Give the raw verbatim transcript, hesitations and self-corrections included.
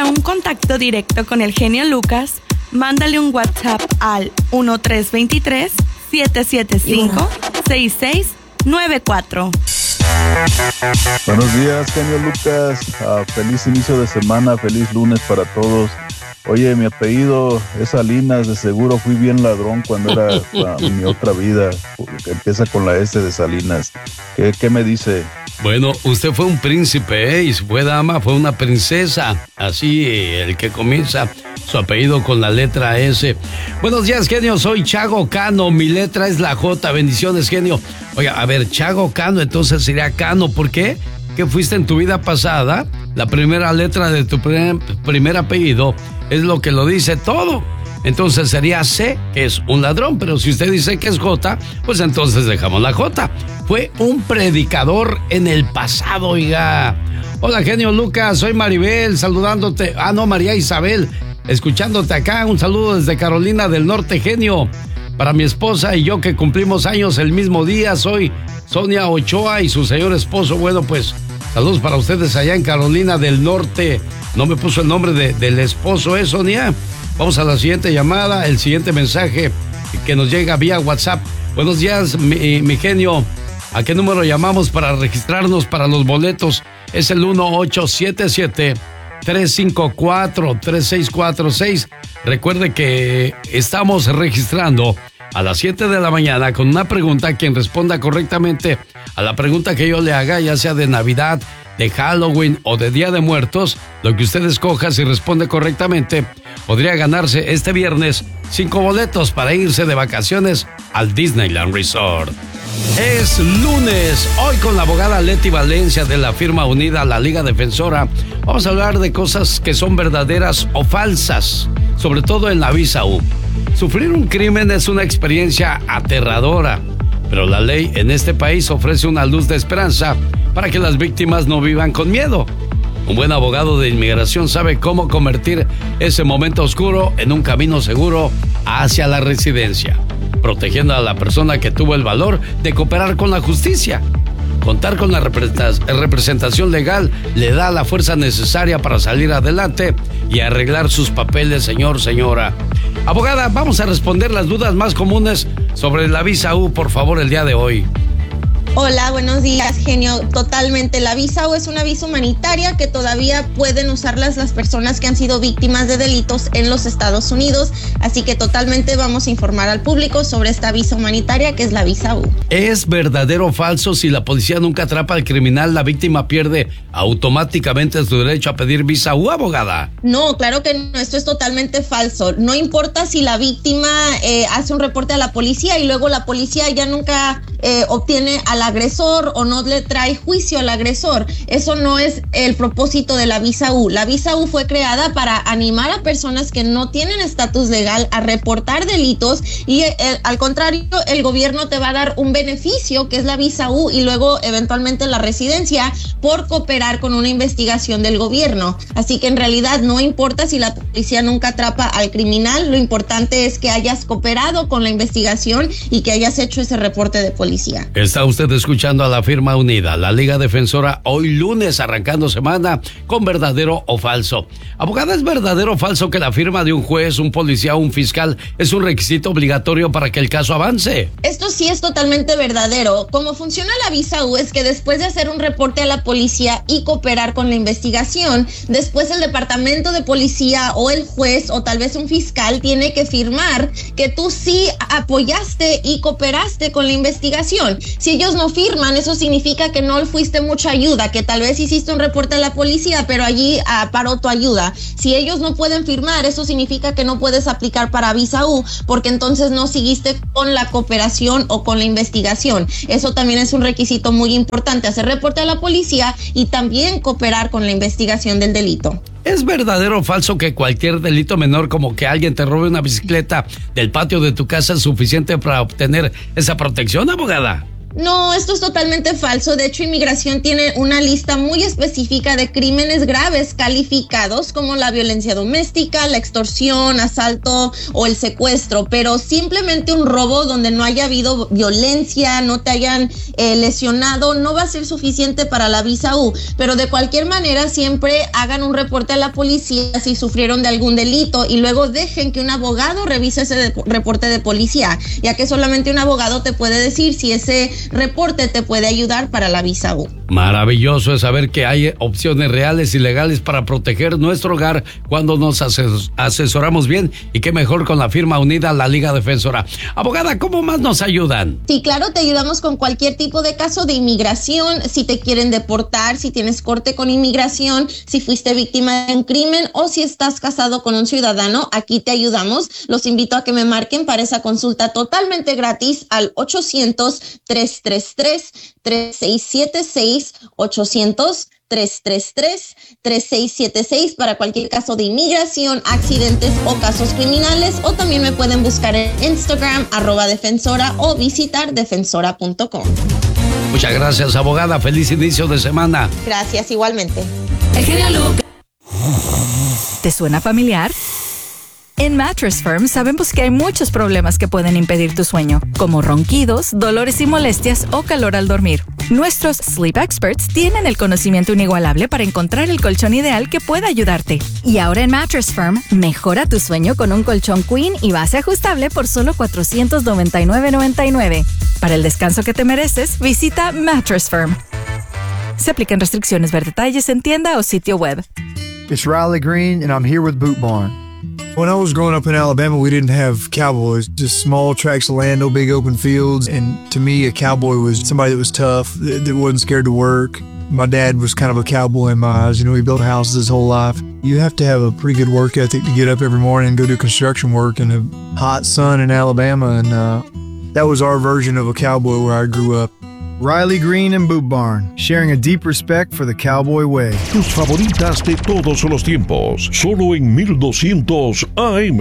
Para un contacto directo con el genio Lucas, mándale un WhatsApp al uno tres dos tres, siete siete cinco, seis seis nueve cuatro. Buenos días, genio Lucas. Uh, feliz inicio de semana, feliz lunes para todos. Oye, mi apellido es Salinas, de seguro fui bien ladrón cuando era uh, mi otra vida, que empieza con la S de Salinas. ¿Qué, qué me dice? Bueno, usted fue un príncipe, ¿eh? Y si fue dama, fue una princesa. Así, eh, el que comienza su apellido con la letra S. Buenos días, genio, soy Chago Cano, mi letra es la J. Bendiciones, genio. Oiga, a ver, Chago Cano, entonces sería Cano, ¿por qué? ¿Qué fuiste en tu vida pasada? La primera letra de tu primer, primer apellido es lo que lo dice todo. Entonces sería C, que es un ladrón, pero si usted dice que es J, pues entonces dejamos la J. Fue un predicador en el pasado, oiga. Hola, genio Lucas, soy Maribel, saludándote. Ah, no, María Isabel, escuchándote acá. Un saludo desde Carolina del Norte, genio. Para mi esposa y yo que cumplimos años el mismo día, soy Sonia Ochoa y su señor esposo. Bueno, pues saludos para ustedes allá en Carolina del Norte. No me puso el nombre de, del esposo, ¿eh, Sonia? Vamos a la siguiente llamada, el siguiente mensaje que nos llega vía WhatsApp. Buenos días, mi, mi genio. ¿A qué número llamamos para registrarnos para los boletos? Es el uno ocho siete siete, tres cinco cuatro, tres seis cuatro seis. Recuerde que estamos registrando a las siete de la mañana con una pregunta. Quien responda correctamente a la pregunta que yo le haga, ya sea de Navidad, de Halloween o de Día de Muertos, lo que usted escoja, si responde correctamente, podría ganarse este viernes cinco boletos para irse de vacaciones al Disneyland Resort. Es lunes, hoy con la abogada Leti Valencia de la firma unida La Liga Defensora. Vamos a hablar de cosas que son verdaderas o falsas, sobre todo en la visa U. Sufrir un crimen es una experiencia aterradora, pero la ley en este país ofrece una luz de esperanza para que las víctimas no vivan con miedo. Un buen abogado de inmigración sabe cómo convertir ese momento oscuro en un camino seguro hacia la residencia, protegiendo a la persona que tuvo el valor de cooperar con la justicia. Contar con la representación legal le da la fuerza necesaria para salir adelante y arreglar sus papeles, señor, señora. Abogada, vamos a responder las dudas más comunes sobre la visa U, por favor, el día de hoy. Hola, buenos días, genio. Totalmente, la visa U es una visa humanitaria que todavía pueden usarlas las personas que han sido víctimas de delitos en los Estados Unidos, así que totalmente vamos a informar al público sobre esta visa humanitaria que es la visa U. ¿Es verdadero o falso si la policía nunca atrapa al criminal, la víctima pierde automáticamente su derecho a pedir visa U, abogada? No, claro que no, esto es totalmente falso. No importa si la víctima eh, hace un reporte a la policía y luego la policía ya nunca eh, obtiene a la agresor o no le trae juicio al agresor. Eso no es el propósito de la visa U. La visa U fue creada para animar a personas que no tienen estatus legal a reportar delitos y el, al contrario, el gobierno te va a dar un beneficio que es la visa U y luego eventualmente la residencia por cooperar con una investigación del gobierno. Así que en realidad no importa si la policía nunca atrapa al criminal, lo importante es que hayas cooperado con la investigación y que hayas hecho ese reporte de policía. Está usted escuchando a la firma unida, la Liga Defensora, hoy lunes arrancando semana con verdadero o falso. Abogada, ¿es verdadero o falso que la firma de un juez, un policía o un fiscal es un requisito obligatorio para que el caso avance? Esto sí es totalmente verdadero. Cómo funciona la visa U es que después de hacer un reporte a la policía y cooperar con la investigación, después el departamento de policía o el juez o tal vez un fiscal tiene que firmar que tú sí apoyaste y cooperaste con la investigación. Si ellos no firman, eso significa que no fuiste mucha ayuda, que tal vez hiciste un reporte a la policía, pero allí uh, paró tu ayuda. Si ellos no pueden firmar, eso significa que no puedes aplicar para visa U, porque entonces no seguiste con la cooperación o con la investigación. Eso también es un requisito muy importante, hacer reporte a la policía y también cooperar con la investigación del delito. ¿Es verdadero o falso que cualquier delito menor, como que alguien te robe una bicicleta del patio de tu casa, es suficiente para obtener esa protección, abogada? No, esto es totalmente falso. De hecho, Inmigración tiene una lista muy específica de crímenes graves calificados como la violencia doméstica, la extorsión, asalto o el secuestro, pero simplemente un robo donde no haya habido violencia, no te hayan eh, lesionado, no va a ser suficiente para la visa U. Pero de cualquier manera, siempre hagan un reporte a la policía si sufrieron de algún delito y luego dejen que un abogado revise ese de- reporte de policía, ya que solamente un abogado te puede decir si ese reporte te puede ayudar para la visa U. Maravilloso es saber que hay opciones reales y legales para proteger nuestro hogar cuando nos ases- asesoramos bien, y qué mejor con la firma unida, la Liga Defensora. Abogada, ¿cómo más nos ayudan? Sí, claro, te ayudamos con cualquier tipo de caso de inmigración, si te quieren deportar, si tienes corte con inmigración, si fuiste víctima de un crimen o si estás casado con un ciudadano, aquí te ayudamos. Los invito a que me marquen para esa consulta totalmente gratis al ochocientos, tres tres tres, tres seis siete seis, ochocientos, tres tres tres, tres seis siete seis para cualquier caso de inmigración, accidentes o casos criminales, o también me pueden buscar en Instagram, arroba defensora, o visitar defensora punto com. Muchas gracias, abogada. Feliz inicio de semana. Gracias, igualmente. El genio Lucas. ¿Te suena familiar? En Mattress Firm sabemos que hay muchos problemas que pueden impedir tu sueño, como ronquidos, dolores y molestias o calor al dormir. Nuestros Sleep Experts tienen el conocimiento inigualable para encontrar el colchón ideal que pueda ayudarte. Y ahora en Mattress Firm, mejora tu sueño con un colchón Queen y base ajustable por solo cuatrocientos noventa y nueve noventa y nueve. Para el descanso que te mereces, visita Mattress Firm. Se aplican restricciones. Ver detalles en tienda o sitio web. It's Riley Green, and I'm here with Boot Barn. When I was growing up in Alabama, we didn't have cowboys, just small tracts of land, no big open fields. And to me, a cowboy was somebody that was tough, that, that wasn't scared to work. My dad was kind of a cowboy in my eyes. You know, he built houses his whole life. You have to have a pretty good work ethic to get up every morning and go do construction work in the hot sun in Alabama. And uh, that was our version of a cowboy where I grew up. Riley Green and Boot Barn, sharing a deep respect for the cowboy way. Tus favoritas de todos los tiempos, solo en mil doscientos A M.